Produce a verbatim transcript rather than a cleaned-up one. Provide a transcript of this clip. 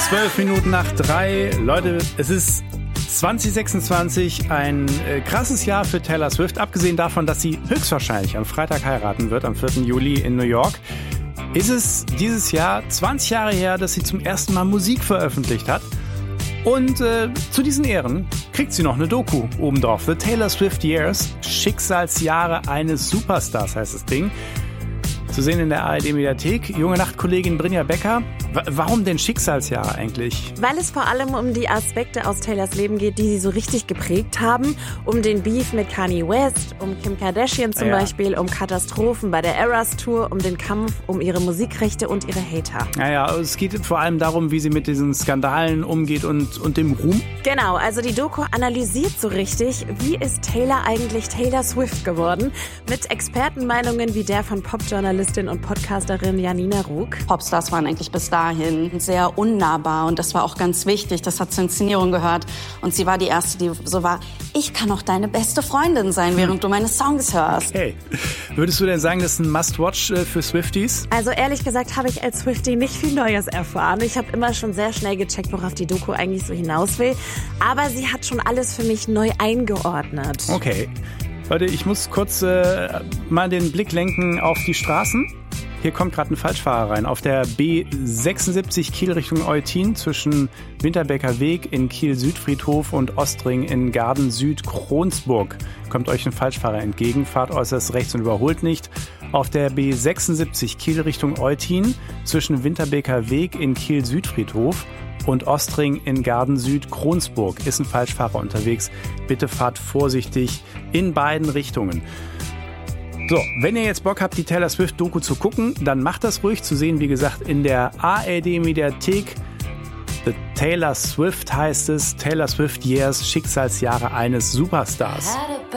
Zwölf Minuten nach drei. Leute, es ist zwanzig sechsundzwanzig, ein äh, krasses Jahr für Taylor Swift. Abgesehen davon, dass sie höchstwahrscheinlich am Freitag heiraten wird, am vierten Juli in New York, ist es dieses Jahr zwanzig Jahre her, dass sie zum ersten Mal Musik veröffentlicht hat. Und äh, zu diesen Ehren kriegt sie noch eine Doku obendrauf. The Taylor Swift Years, Schicksalsjahre eines Superstars heißt das Ding. Zu sehen in der A R D-Mediathek. Junge Nachtkollegin Brinja Becker. W- warum denn Schicksalsjahre eigentlich? Weil es vor allem um die Aspekte aus Taylors Leben geht, die sie so richtig geprägt haben. Um den Beef mit Kanye West, um Kim Kardashian zum ja. Beispiel, um Katastrophen bei der Eras Tour, um den Kampf um ihre Musikrechte und ihre Hater. Naja, es geht vor allem darum, wie sie mit diesen Skandalen umgeht und, und dem Ruhm. Genau, also die Doku analysiert so richtig, wie ist Taylor eigentlich Taylor Swift geworden? Mit Expertenmeinungen wie der von Popjournalistin und Podcasterin Janina Rug. Popstars waren eigentlich bis dahin sehr unnahbar und das war auch ganz wichtig. Das hat zur Inszenierung gehört und sie war die Erste, die so war, ich kann auch deine beste Freundin sein, während du meine Songs hörst. Hey, würdest du denn sagen, das ist ein Must-Watch für Swifties? Also ehrlich gesagt habe ich als Swiftie nicht viel Neues erfahren. Ich habe immer schon sehr schnell gecheckt, worauf die Doku eigentlich so hinaus will. Aber sie hat schon alles für mich neu eingeordnet. Okay. Leute, ich muss kurz äh, mal den Blick lenken auf die Straßen. Hier kommt gerade ein Falschfahrer rein. Auf der B sechsundsiebzig Kiel Richtung Eutin zwischen Winterbecker Weg in Kiel-Südfriedhof und Ostring in Garden-Süd-Kronsburg kommt euch ein Falschfahrer entgegen. Fahrt äußerst rechts und überholt nicht. Auf der B sechsundsiebzig Kiel Richtung Eutin zwischen Winterbeker Weg in Kiel-Südfriedhof und Ostring in Garden-Süd-Kronsburg ist ein Falschfahrer unterwegs. Bitte fahrt vorsichtig in beiden Richtungen. So, wenn ihr jetzt Bock habt, die Taylor Swift-Doku zu gucken, dann macht das ruhig. Zu sehen, wie gesagt, in der A R D-Mediathek. The Taylor Swift heißt es. Taylor Swift Years, Schicksalsjahre eines Superstars.